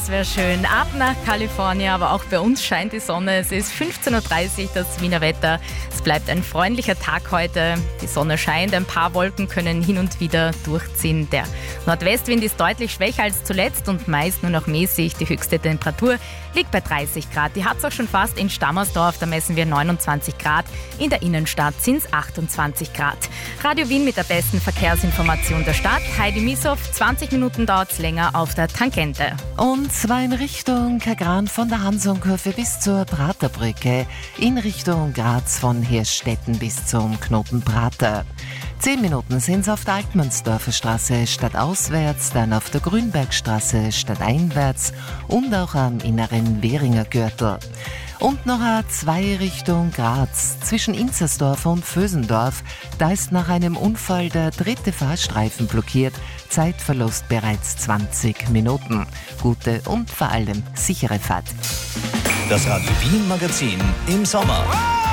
Das wäre schön. Ab nach Kalifornien, aber auch bei uns scheint die Sonne. Es ist 15.30 Uhr, das Wiener Wetter. Es bleibt ein freundlicher Tag heute. Die Sonne scheint, ein paar Wolken können hin und wieder durchziehen. Der Nordwestwind ist deutlich schwächer als zuletzt und meist nur noch mäßig. Die höchste Temperatur liegt bei 30 Grad. Die hat es auch schon fast in Stammersdorf, da messen wir 29 Grad. In der Innenstadt sind es 28 Grad. Radio Wien mit der besten Verkehrsinformation der Stadt. Heidi Missow, 20 Minuten dauert es länger auf der Tangente. Und zwar in Richtung Kagran von der Hansonkurve bis zur Praterbrücke, in Richtung Graz von Hirstetten bis zum Knoten Prater. 10 Minuten sind es auf der Altmannsdorfer Straße stadtauswärts, dann auf der Grünbergstraße stadteinwärts und auch am inneren Währinger Gürtel. Und noch A2 Richtung Graz, zwischen Inzersdorf und Vösendorf. Da ist nach einem Unfall der dritte Fahrstreifen blockiert. Zeitverlust bereits 20 Minuten. Gute und vor allem sichere Fahrt. Das Radio Wien Magazin im Sommer.